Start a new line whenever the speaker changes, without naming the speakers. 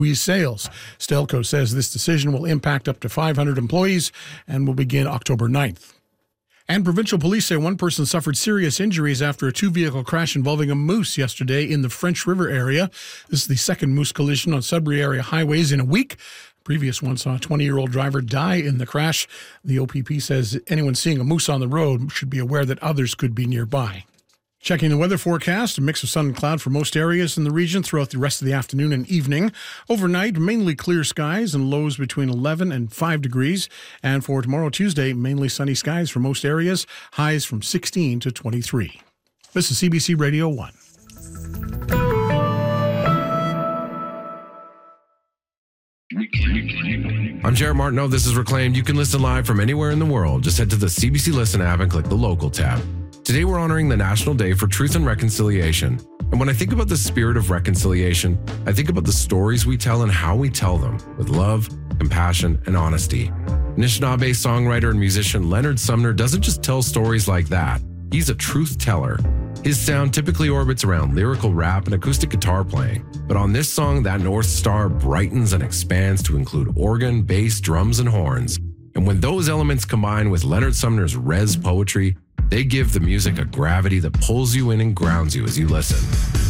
sales. Stelco says this decision will impact up to 500 employees and will begin October 9th. And provincial police say one person suffered serious injuries after a two-vehicle crash involving a moose yesterday in the French River area. This is the second moose collision on Sudbury area highways in a week. The previous one saw a 20-year-old driver die in the crash. The OPP says anyone seeing a moose on the road should be aware that others could be nearby. Checking the weather forecast, a mix of sun and cloud for most areas in the region throughout the rest of the afternoon and evening. Overnight, mainly clear skies and lows between 11 and 5 degrees. And for tomorrow, Tuesday, mainly sunny skies for most areas, highs from 16 to 23. This is CBC Radio 1.
I'm Jared Martineau. This is Reclaimed. You can listen live from anywhere in the world. Just head to the CBC Listen app and click the local tab. Today we're honoring the National Day for Truth and Reconciliation. And when I think about the spirit of reconciliation, I think about the stories we tell and how we tell them, with love, compassion, and honesty. Anishinaabe songwriter and musician Leonard Sumner doesn't just tell stories like that. He's a truth teller. His sound typically orbits around lyrical rap and acoustic guitar playing. But on this song, that North Star brightens and expands to include organ, bass, drums, and horns. And when those elements combine with Leonard Sumner's res poetry, they give the music a gravity that pulls you in and grounds you as you listen.